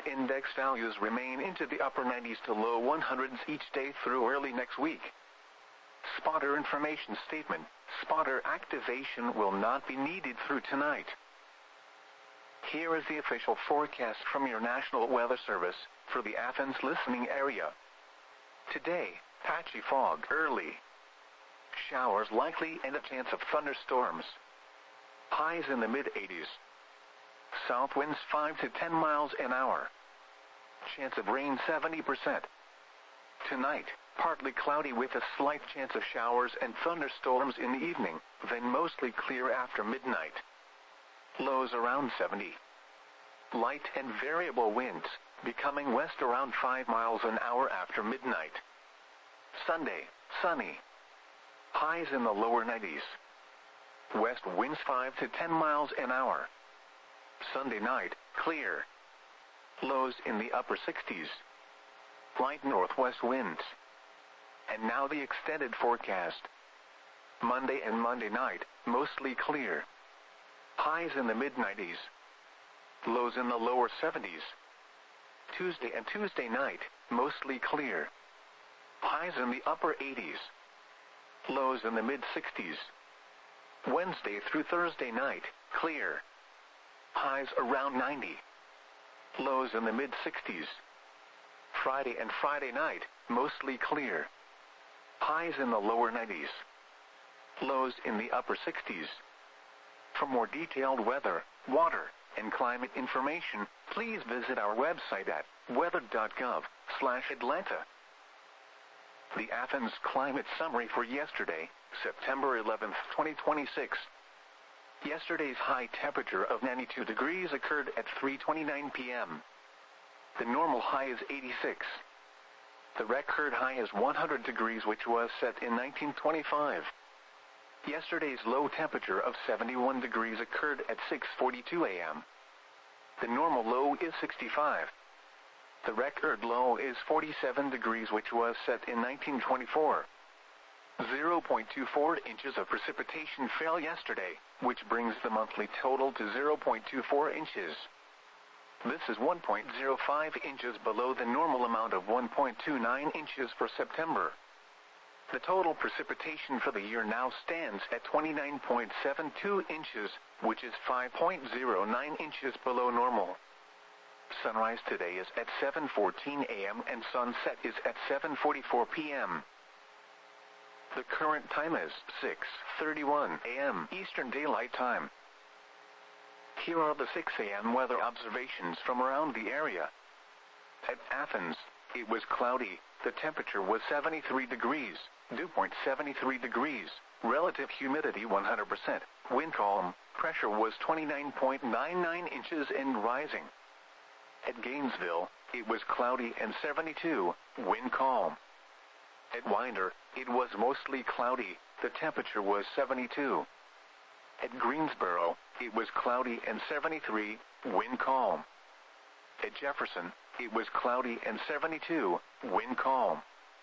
index values remain into the upper 90s to low 100s each day through early next week. Spotter information statement. Spotter activation will not be needed through tonight. Here is the official forecast from your National Weather Service for the Athens listening area. Today, patchy fog early. Showers likely and a chance of thunderstorms. Highs in the mid-80s. South winds 5 to 10 miles an hour. Chance of rain 70%. Tonight, partly cloudy with a slight chance of showers and thunderstorms in the evening, then mostly clear after midnight. Lows around 70. Light and variable winds, becoming west around 5 miles an hour after midnight. Sunday, sunny. Highs in the lower 90s. West winds 5 to 10 miles an hour. Sunday night, clear. Lows in the upper 60s. Light northwest winds. And now the extended forecast. Monday and Monday night, mostly clear. Highs in the mid-90s. Lows in the lower 70s. Tuesday and Tuesday night, mostly clear. Highs in the upper 80s. Lows in the mid-60s. Wednesday through Thursday night, clear. Highs around 90. Lows in the mid-60s. Friday and Friday night, mostly clear. Highs in the lower 90s. Lows in the upper 60s. For more detailed weather, water, and climate information, please visit our website at weather.gov/Atlanta. The Athens Climate Summary for yesterday, September 11, 2026. Yesterday's high temperature of 92 degrees occurred at 3:29 p.m. The normal high is 86. The record high is 100 degrees, which was set in 1925. Yesterday's low temperature of 71 degrees occurred at 6:42 a.m. The normal low is 65. The record low is 47 degrees, which was set in 1924. 0.24 inches of precipitation fell yesterday, which brings the monthly total to 0.24 inches. This is 1.05 inches below the normal amount of 1.29 inches for September. The total precipitation for the year now stands at 29.72 inches, which is 5.09 inches below normal. Sunrise today is at 7:14 a.m. and sunset is at 7:44 p.m. The current time is 6:31 a.m. Eastern Daylight Time. Here are the 6 a.m. weather observations from around the area. At Athens, it was cloudy, the temperature was 73 degrees, dew point 73 degrees, relative humidity 100%, wind calm, pressure was 29.99 inches and rising. At Gainesville, it was cloudy and 72, wind calm. At Winder, it was mostly cloudy, the temperature was 72. At Greensboro, it was cloudy and 73, wind calm. At Jefferson, it was cloudy and 72, wind calm.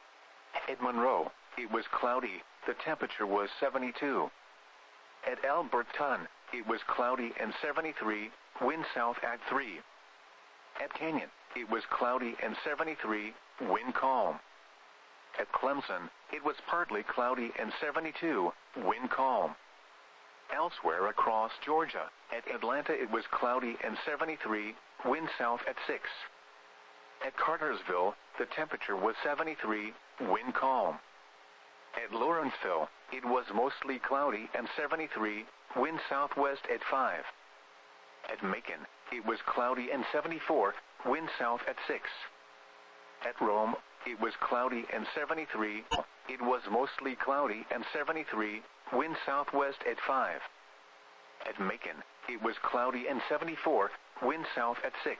At Monroe, it was cloudy, the temperature was 72. At Alberton, it was cloudy and 73, wind south at 3. At Canyon, it was cloudy and 73, wind calm. At Clemson, it was partly cloudy and 72, wind calm. Elsewhere across Georgia, at Atlanta it was cloudy and 73, wind south at 6. At Cartersville, the temperature was 73, wind calm. At Lawrenceville, it was mostly cloudy and 73, wind southwest at 5. At Macon, it was cloudy and 74, wind south at 6. At Rome, it was cloudy and 73, it was mostly cloudy and 73, wind southwest at 5. At Macon, it was cloudy and 74, wind south at 6.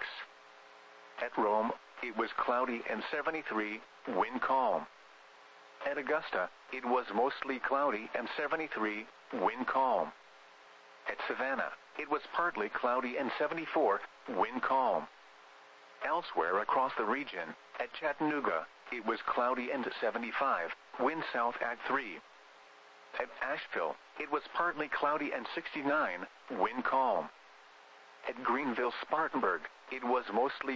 At Rome, it was cloudy and 73, wind calm. At Augusta, it was mostly cloudy and 73, wind calm. At Savannah, it was partly cloudy and 74, wind calm. Elsewhere across the region, at Chattanooga, it was cloudy and 75, wind south at 3. At Asheville, it was partly cloudy and 69, wind calm. At Greenville-Spartanburg, it was mostly